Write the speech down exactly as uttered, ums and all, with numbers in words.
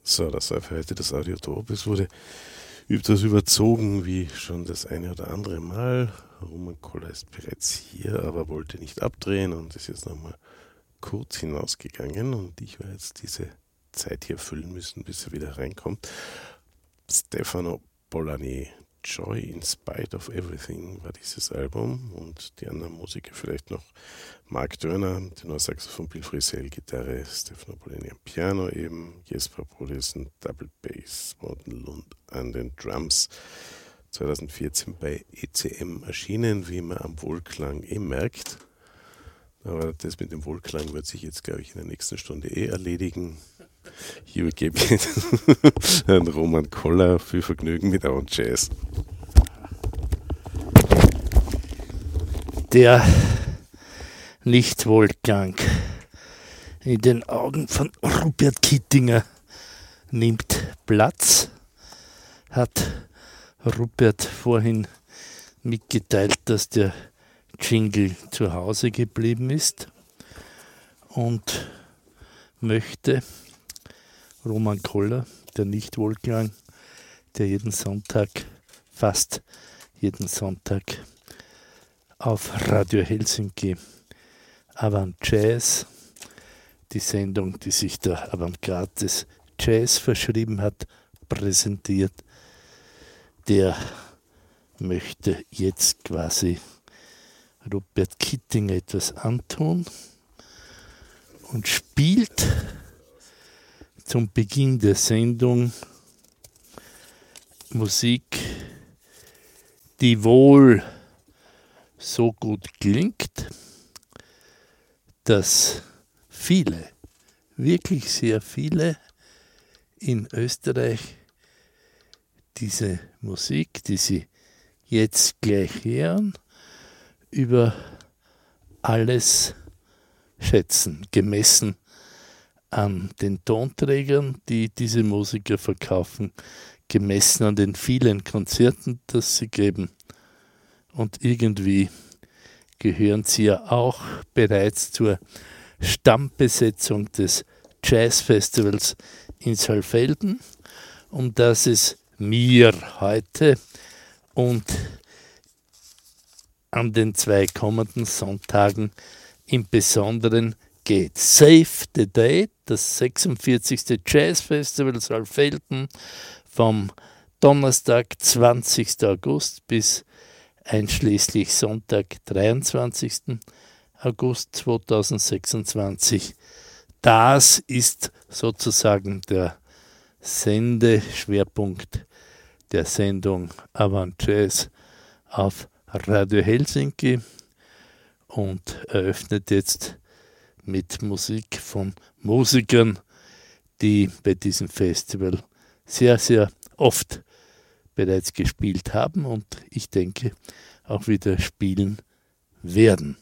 So, das war für heute das Audiotop. Es wurde überaus überzogen, wie schon das eine oder andere Mal. Roman Koller ist bereits hier, aber wollte nicht abdrehen und ist jetzt nochmal kurz hinausgegangen. Und ich werde jetzt diese Zeit hier füllen müssen, bis er wieder reinkommt. Stefano Pollani, Joy in Spite of Everything war dieses Album, und die anderen Musiker vielleicht noch Mark Dörner, Tenorsaxophon, Bill Frisell, Gitarre, Stefano Pollani am Piano eben, Jesper Brodesen, Double Bass, Morten Lund an den Drums. zwanzig vierzehn bei E C M erschienen, wie man am Wohlklang eh merkt. Aber das mit dem Wohlklang wird sich jetzt, glaube ich, in der nächsten Stunde eh erledigen. Hier übergebe ich an Roman Koller. Viel Vergnügen mit Our Jazz. Der Lichtwohlklang in den Augen von Rupert Kittinger nimmt Platz, hat Rupert vorhin mitgeteilt, dass der Jingle zu Hause geblieben ist, und möchte Roman Koller, der Lichtwohlklang, der jeden Sonntag, fast jeden Sonntag auf Radio Helsinki Avant Jazz, die Sendung, die sich der Avantgarde des Jazz verschrieben hat, präsentiert. Der möchte jetzt quasi Rupert Kittinger etwas antun und spielt zum Beginn der Sendung Musik, die wohl so gut klingt, dass viele, wirklich sehr viele in Österreich diese Musik, die Sie jetzt gleich hören, über alles schätzen, gemessen an den Tonträgern, die diese Musiker verkaufen, gemessen an den vielen Konzerten, das sie geben. Und irgendwie gehören sie ja auch bereits zur Stammbesetzung des Jazzfestivals in Saalfelden, um das es mir heute und an den zwei kommenden Sonntagen im Besonderen geht. Save the Date, das sechsundvierzigste Jazzfestival Saalfelden, vom Donnerstag, zwanzigsten August bis einschließlich Sonntag, dreiundzwanzigsten August zweitausendsechsundzwanzig. Das ist sozusagen der Sendeschwerpunkt der Sendung Avant Jazz auf Radio Helsinki und eröffnet jetzt mit Musik von Musikern, die bei diesem Festival sehr, sehr oft bereits gespielt haben und ich denke auch wieder spielen werden.